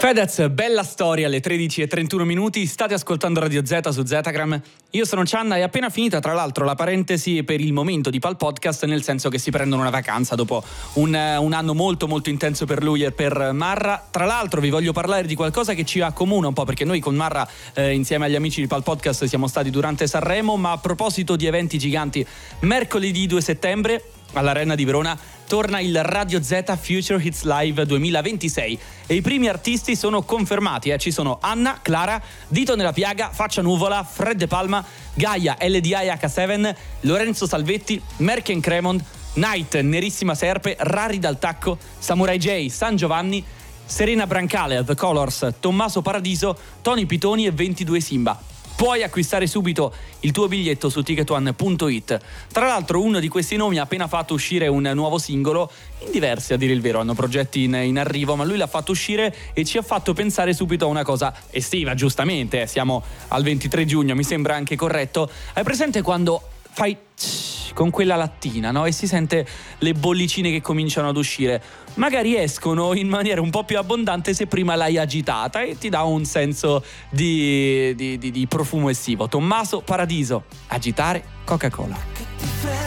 Fedez, bella storia alle 13:31. State ascoltando Radio Z su Zetagram. Io sono Cianna e è appena finita tra l'altro la parentesi per il momento di Pal Podcast, nel senso che si prendono una vacanza dopo un anno molto molto intenso per lui e per Marra. Tra l'altro vi voglio parlare di qualcosa che ci accomuna un po', perché noi con Marra insieme agli amici di Pal Podcast siamo stati durante Sanremo, ma a proposito di eventi giganti, mercoledì 2 settembre all'Arena di Verona torna il Radio Z Future Hits Live 2026 e i primi artisti sono confermati. Ci sono Anna, Clara, Dito nella Piaga, Faccia Nuvola, Fred De Palma, Gaia, LDI H7, Lorenzo Salvetti, Merken Cremont, Night, Nerissima Serpe, Rari dal Tacco, Samurai J, San Giovanni, Serena Brancale, The Colors, Tommaso Paradiso, Tony Pitoni e 22 Simba. Puoi acquistare subito il tuo biglietto su ticketone.it. Tra l'altro uno di questi nomi ha appena fatto uscire un nuovo singolo, in diversi a dire il vero, hanno progetti in arrivo, ma lui l'ha fatto uscire e ci ha fatto pensare subito a una cosa estiva, giustamente, siamo al 23 giugno, mi sembra anche corretto. Hai presente quando fai con quella lattina, no? E si sente le bollicine che cominciano ad uscire. Magari escono in maniera un po' più abbondante se prima l'hai agitata e ti dà un senso di profumo estivo. Tommaso Paradiso, agitare Coca-Cola.